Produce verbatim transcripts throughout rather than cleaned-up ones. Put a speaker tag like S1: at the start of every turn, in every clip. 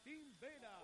S1: Martín Vela.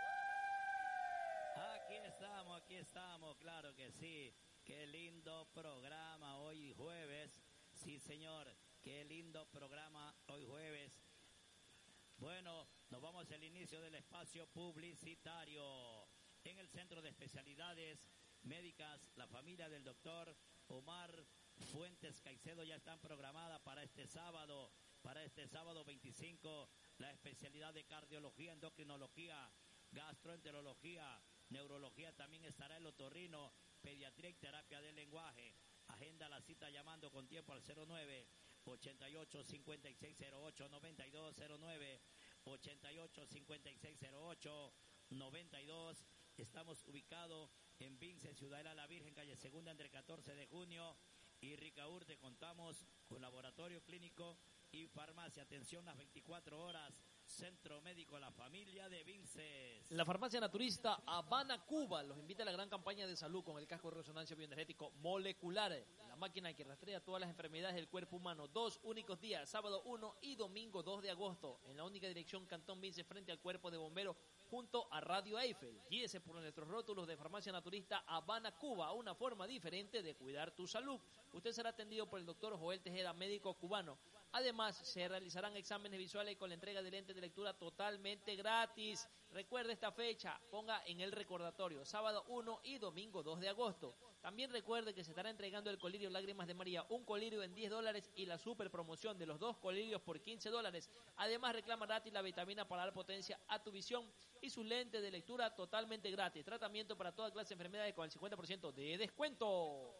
S2: Aquí estamos, aquí estamos, claro que sí. Qué lindo programa hoy jueves. Sí, señor, qué lindo programa hoy jueves. Bueno, nos vamos al inicio del espacio publicitario. En el Centro de Especialidades Médicas, la familia del doctor Omar Fuentes Caicedo ya están programadas para este sábado, para este sábado veinticinco, la especialidad de cardiología, endocrinología, gastroenterología, neurología, también estará el otorrino, pediatría y terapia del lenguaje. Agenda la cita llamando con tiempo al cero nueve, ochenta y ocho, cincuenta y seis cero ocho, noventa y dos, cero nueve, ochenta y ocho, cincuenta y seis cero ocho, noventa y dos. Estamos ubicados en Vince, Ciudadela La Virgen, calle Segunda, entre catorce de junio y Ricaurte. Contamos con laboratorio clínico y farmacia. Atención las veinticuatro horas. Centro Médico La Familia de Vinces.
S3: La farmacia naturista Habana Cuba los invita a la gran campaña de salud con el casco de resonancia bioenergético molecular, la máquina que rastrea todas las enfermedades del cuerpo humano. Dos únicos días, sábado uno y domingo dos de agosto, en la única dirección Cantón Vinces frente al cuerpo de bomberos junto a Radio Eiffel. Guíese por nuestros rótulos de farmacia naturista Habana Cuba, una forma diferente de cuidar tu salud. Usted será atendido por el doctor Joel Tejeda, médico cubano. Además, se realizarán exámenes visuales con la entrega de lentes de lectura totalmente gratis. Recuerde esta fecha, ponga en el recordatorio, sábado uno y domingo dos de agosto. También recuerde que se estará entregando el colirio Lágrimas de María, un colirio en diez dólares y la super promoción de los dos colirios por quince dólares. Además, reclama gratis la vitamina para dar potencia a tu visión y sus lentes de lectura totalmente gratis. Tratamiento para toda clase de enfermedades con el cincuenta por ciento de descuento.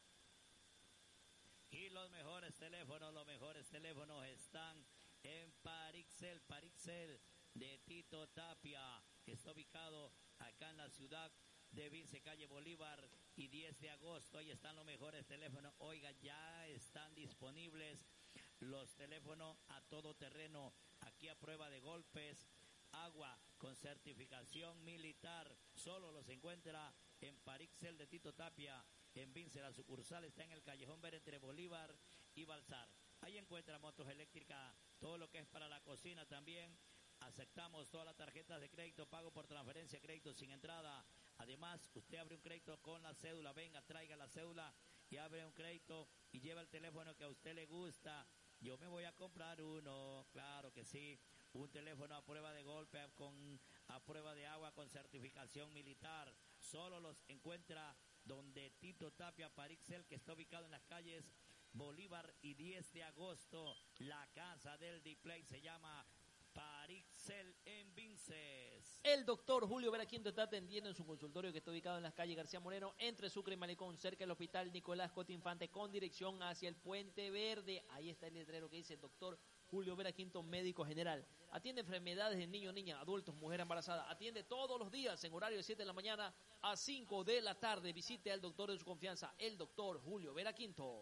S2: Y los mejores teléfonos, los mejores teléfonos están en Parixel, Parixel de Tito Tapia, que está ubicado acá en la ciudad de Vince, calle Bolívar y diez de agosto. Ahí están los mejores teléfonos. Oiga, ya están disponibles los teléfonos a todo terreno, aquí a prueba de golpes, agua con certificación militar. Solo los encuentra en Parixel de Tito Tapia. En Vince, la sucursal está en el Callejón Ver entre Bolívar y Balsar. Ahí encuentra motos eléctricas, todo lo que es para la cocina también. Aceptamos todas las tarjetas de crédito, pago por transferencia, crédito sin entrada. Además, usted abre un crédito con la cédula. Venga, traiga la cédula y abre un crédito y lleva el teléfono que a usted le gusta. Yo me voy a comprar uno, claro que sí. Un teléfono a prueba de golpe, con, a prueba de agua con certificación militar. Solo los encuentra donde Tito Tapia Parixel, que está ubicado en las calles Bolívar y diez de agosto. La casa del display se llama Parixel en Vinces.
S3: El doctor Julio Vera Quinto está atendiendo en su consultorio que está ubicado en las calles García Moreno, entre Sucre y Malecón, cerca del hospital Nicolás Cota Infante, con dirección hacia el Puente Verde. Ahí está el letrero que dice doctor Julio Vera Quinto, médico general. Atiende enfermedades de niños, niñas, adultos, mujer embarazada. Atiende todos los días en horario de siete de la mañana a cinco de la tarde. Visite al doctor de su confianza, el doctor Julio Vera Quinto.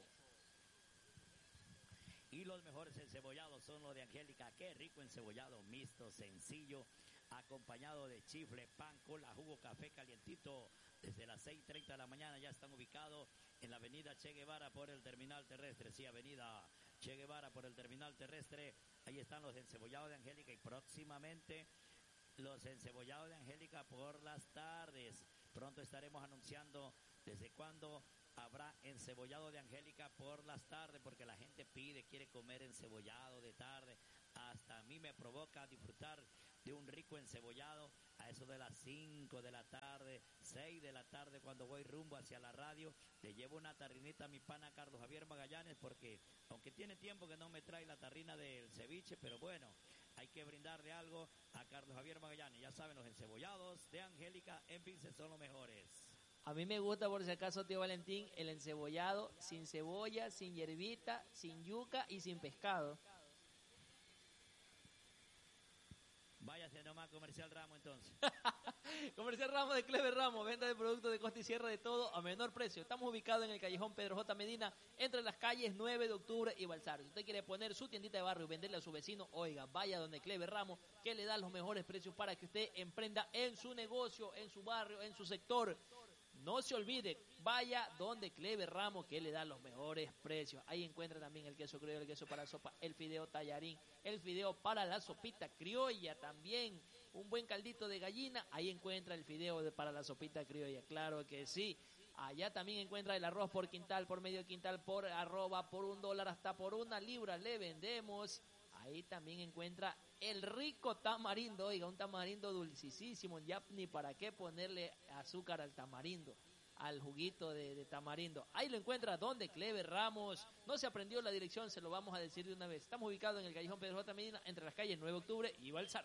S2: Y los mejores encebollados son los de Angélica. Qué rico encebollado mixto, sencillo, acompañado de chifle, pan, cola, jugo, café calientito. Desde las seis y treinta de la mañana ya están ubicados en la avenida Che Guevara por el terminal terrestre. Sí, avenida Che Guevara por el terminal terrestre. Ahí están los encebollados de Angélica y próximamente los encebollados de Angélica por las tardes. Pronto estaremos anunciando desde cuándo habrá encebollado de Angélica por las tardes, porque la gente pide, quiere comer encebollado de tarde. Hasta a mí me provoca disfrutar de un rico encebollado a eso de las cinco de la tarde, seis de la tarde, cuando voy rumbo hacia la radio. Le llevo una tarrinita a mi pana Carlos Javier Magallanes, porque aunque tiene tiempo que no me trae la tarrina del ceviche, pero bueno, hay que brindarle algo a Carlos Javier Magallanes. Ya saben, los encebollados de Angélica en Vince son los mejores.
S3: A mí me gusta, por si acaso, tío Valentín, el encebollado sin cebolla, sin hierbita, sin yuca y sin pescado.
S2: Váyase nomás, Comercial Ramos, entonces.
S3: Comercial Ramos de Clever Ramos, venta de productos de costa y sierra de todo a menor precio. Estamos ubicados en el callejón Pedro J. Medina, entre las calles nueve de octubre y Balsar. Si usted quiere poner su tiendita de barrio y venderle a su vecino, oiga, vaya donde Clever Ramos, que le da los mejores precios para que usted emprenda en su negocio, en su barrio, en su sector. No se olvide, vaya donde Clever Ramos, que le da los mejores precios. Ahí encuentra también el queso criollo, el queso para sopa, el fideo tallarín, el fideo para la sopita criolla también. Un buen caldito de gallina, ahí encuentra el fideo de, para la sopita criolla, claro que sí. Allá también encuentra el arroz por quintal, por medio quintal, por arroba, por un dólar, hasta por una libra le vendemos. Ahí también encuentra el rico tamarindo, oiga, un tamarindo dulcisísimo, ya ni para qué ponerle azúcar al tamarindo, al juguito de, de tamarindo. Ahí lo encuentra donde Clever Ramos. No se aprendió la dirección, se lo vamos a decir de una vez. Estamos ubicados en el Callejón Pedro J. Medina, entre las calles nueve de octubre y Balsar.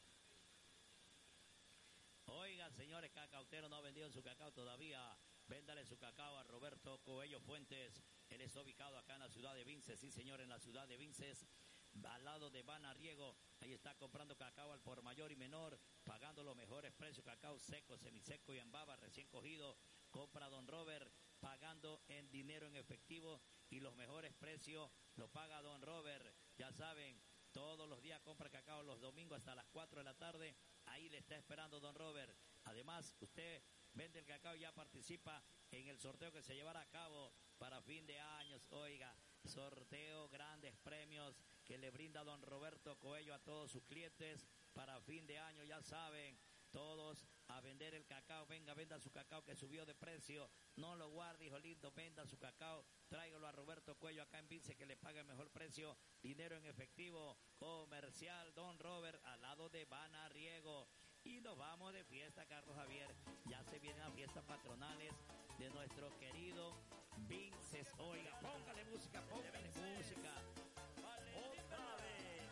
S2: Oigan, señores, cacautero no ha vendido su cacao todavía. Véndale su cacao a Roberto Coello Fuentes. Él está ubicado acá en la ciudad de Vinces. Sí, señor, en la ciudad de Vinces, al lado de Bana Riego. Ahí está comprando cacao al por mayor y menor, pagando los mejores precios. Cacao seco, semiseco y en baba, recién cogido. Compra Don Robert, pagando en dinero en efectivo. Y los mejores precios lo paga Don Robert. Ya saben, todos los días compra cacao los domingos hasta las cuatro de la tarde. Ahí le está esperando Don Robert. Además, usted vende el cacao y ya participa en el sorteo que se llevará a cabo para fin de años. Oiga, sorteo, grandes premios que le brinda Don Roberto Coello a todos sus clientes para fin de año. Ya saben, todos a vender el cacao. Venga, venda su cacao que subió de precio. No lo guarde, hijo lindo, venda su cacao. Tráigalo a Roberto Coello acá en Vince, que le paga el mejor precio. Dinero en efectivo, comercial Don Robert, al lado de Bana Riego. Y nos vamos de fiesta, Carlos Javier. Ya se vienen las fiestas patronales de nuestro querido Vinces. Oiga, póngale música, póngale música. Otra vez.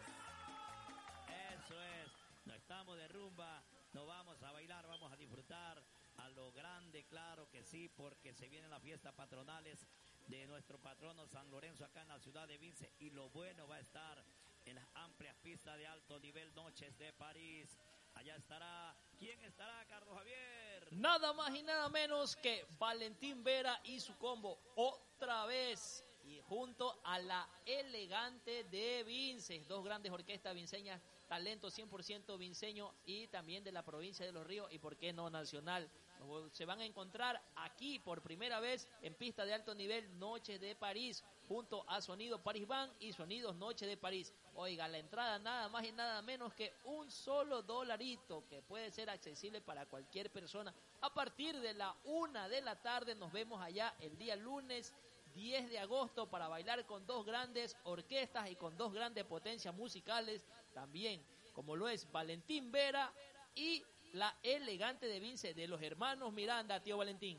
S2: Eso es. No estamos de rumba. No vamos a bailar, vamos a disfrutar a lo grande, claro que sí, porque se vienen las fiestas patronales de nuestro patrono San Lorenzo acá en la ciudad de Vince. Y lo bueno va a estar en las amplias pistas de alto nivel, Noches de París. Allá estará, ¿quién estará, Carlos Javier?
S3: Nada más y nada menos que Valentín Vera y su combo, otra vez, y junto a la Elegante de Vinces, dos grandes orquestas vinceñas, talento cien por ciento vinceño y también de la provincia de Los Ríos y por qué no nacional. Se van a encontrar aquí por primera vez en pista de alto nivel, Noche de París, junto a Sonido París Band y Sonidos Noche de París. Oiga, la entrada nada más y nada menos que un solo dolarito, que puede ser accesible para cualquier persona. A partir de la una de la tarde nos vemos allá el día lunes diez de agosto para bailar con dos grandes orquestas y con dos grandes potencias musicales también, como lo es Valentín Vera y la Elegante de Vince, de los hermanos Miranda, tío Valentín.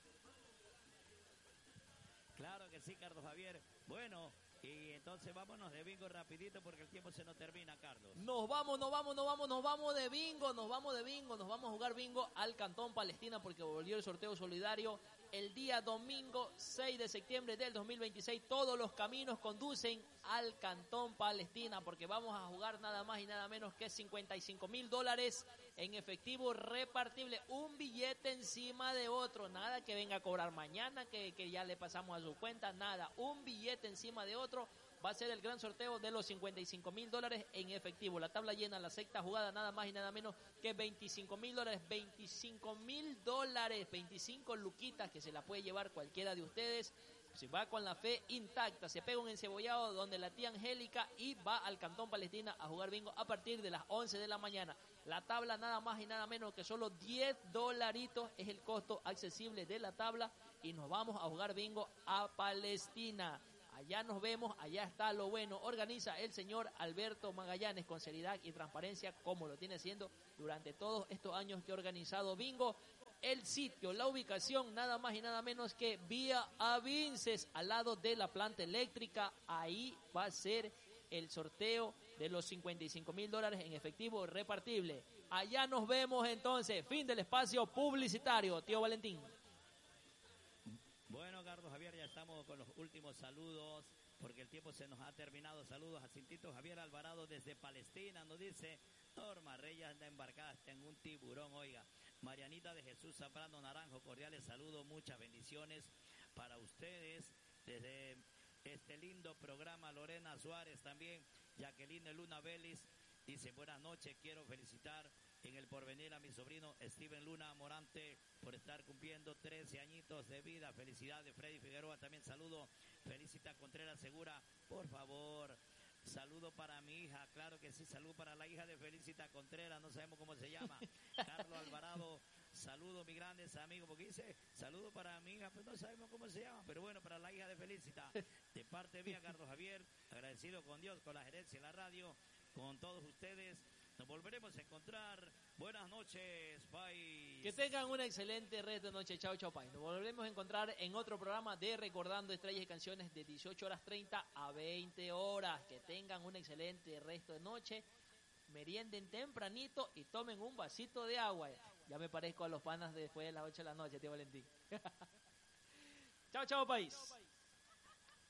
S2: Claro que sí, Carlos Javier. Bueno, y entonces vámonos de bingo rapidito porque el tiempo se nos termina, Carlos.
S3: Nos vamos, nos vamos, nos vamos, nos vamos de bingo, nos vamos de bingo, nos vamos a jugar bingo al Cantón Palestina porque volvió el sorteo solidario el día domingo seis de septiembre del dos mil veintiséis. Todos los caminos conducen al Cantón Palestina porque vamos a jugar nada más y nada menos que cincuenta y cinco mil dólares en efectivo repartible, un billete encima de otro, nada que venga a cobrar mañana, que, que ya le pasamos a su cuenta, nada, un billete encima de otro. Va a ser el gran sorteo de los cincuenta y cinco mil dólares en efectivo. La tabla llena, la sexta jugada, nada más y nada menos que veinticinco mil dólares. veinticinco mil dólares, veinticinco luquitas que se la puede llevar cualquiera de ustedes. Si va con la fe intacta, se pega un encebollado donde la tía Angélica y va al Cantón Palestina a jugar bingo a partir de las once de la mañana. La tabla nada más y nada menos que solo diez dolaritos es el costo accesible de la tabla y nos vamos a jugar bingo a Palestina. Allá nos vemos, allá está lo bueno. Organiza el señor Alberto Magallanes con seriedad y transparencia, como lo tiene haciendo durante todos estos años que ha organizado bingo. El sitio, la ubicación, nada más y nada menos que Vía a Vinces, al lado de la planta eléctrica. Ahí va a ser el sorteo de los cincuenta y cinco mil dólares en efectivo repartible. Allá nos vemos entonces. Fin del espacio publicitario, tío Valentín.
S2: Bueno, Carlos Javier, ya estamos con los últimos saludos, porque el tiempo se nos ha terminado. Saludos a Cintito Javier Alvarado desde Palestina, nos dice Norma Reyes anda embarcada hasta en un tiburón, oiga. Marianita de Jesús Zambrano Naranjo, cordiales saludos, muchas bendiciones para ustedes desde este lindo programa. Lorena Suárez también, Jacqueline Luna Vélez dice buenas noches, quiero felicitar en el porvenir a mi sobrino Steven Luna Morante por estar cumpliendo trece añitos de vida. Felicidades, Freddy Figueroa. También saludo. Felicita Contreras Segura. Por favor, saludo para mi hija. Claro que sí, saludo para la hija de Felicita Contreras. No sabemos cómo se llama. Carlos Alvarado. Saludo, mis grandes amigos, porque dice, saludo para mi hija, pues no sabemos cómo se llama, pero bueno, para la hija de Felicita. De parte mía, Carlos Javier, agradecido con Dios, con la gerencia de la radio, con todos ustedes. Nos volveremos a encontrar. Buenas noches, país.
S3: Que tengan una excelente resto de noche. Chao, chao, país. Nos volveremos a encontrar en otro programa de Recordando Estrellas y Canciones de dieciocho horas treinta a veinte horas. Que tengan un excelente resto de noche. Merienden tempranito y tomen un vasito de agua. Ya me parezco a los panas de después de las ocho de la noche, tío Valentín. Chao, chao, país.